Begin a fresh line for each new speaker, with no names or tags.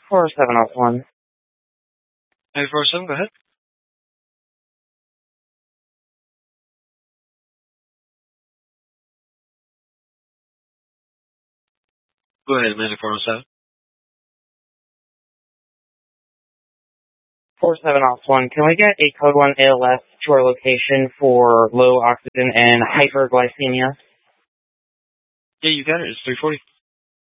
4701.
947, go ahead. Go ahead, 9407.
4701. Can we get a code 1 ALS to our location for low oxygen and hyperglycemia?
Yeah, you got it. It's 340.